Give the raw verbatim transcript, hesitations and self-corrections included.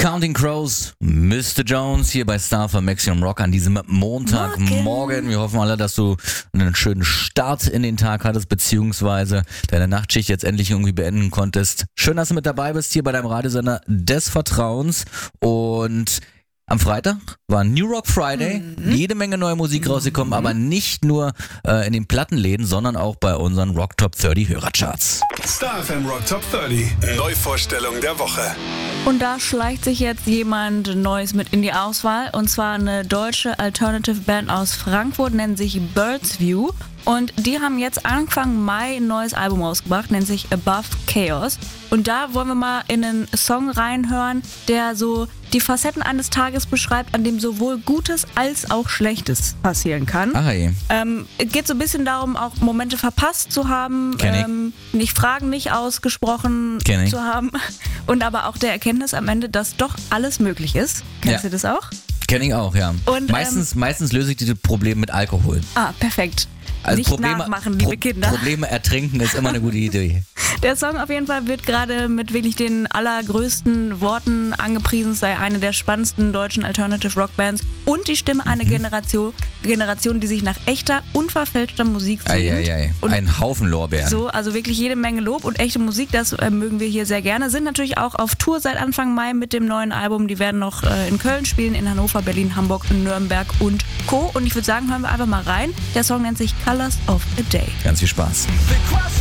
Counting Crows, Mister Jones hier bei Star für Maximum Rock an diesem Montagmorgen. Morgen. Wir hoffen alle, dass du einen schönen Start in den Tag hattest, beziehungsweise deine Nachtschicht jetzt endlich irgendwie beenden konntest. Schön, dass du mit dabei bist hier bei deinem Radiosender des Vertrauens. Und am Freitag war New Rock Friday, mhm. jede Menge neue Musik rausgekommen, mhm. aber nicht nur äh, in den Plattenläden, sondern auch bei unseren Rock Top dreißig Hörercharts. Star F M Rock Top dreißig, Neuvorstellung der Woche. Und da schleicht sich jetzt jemand Neues mit in die Auswahl, und zwar eine deutsche Alternative Band aus Frankfurt, nennt sich Birds View. Und die haben jetzt Anfang Mai ein neues Album rausgebracht, nennt sich Above Chaos. Und da wollen wir mal in einen Song reinhören, der so die Facetten eines Tages beschreibt, an dem sowohl Gutes als auch Schlechtes passieren kann. Ah, hey. Ähm, geht so ein bisschen darum, auch Momente verpasst zu haben, ähm, nicht Fragen nicht ausgesprochen Kenn ich. zu haben und aber auch der Erkenntnis am Ende, dass doch alles möglich ist. Kennst Ja. du das auch? Kenn ich auch, ja. Und, meistens, meistens löse ich diese Probleme mit Alkohol. Ah, perfekt. Also Nicht Probleme, nachmachen, liebe Pro- Kinder. Probleme ertrinken ist immer eine gute Idee. Der Song auf jeden Fall wird gerade mit wirklich den allergrößten Worten angepriesen. Es sei eine der spannendsten deutschen Alternative Rock Bands und die Stimme einer Mhm. Generation, Generation, die sich nach echter, unverfälschter Musik sehnt. Eieiei, Und ein Haufen Lorbeeren. so, also wirklich jede Menge Lob und echte Musik, das äh, mögen wir hier sehr gerne. Sind natürlich auch auf Tour seit Anfang Mai mit dem neuen Album. Die werden noch äh, in Köln spielen, in Hannover, Berlin, Hamburg, Nürnberg und Co. Und ich würde sagen, hören wir einfach mal rein. Der Song nennt sich Colors of a Day. Ganz viel Spaß. They cross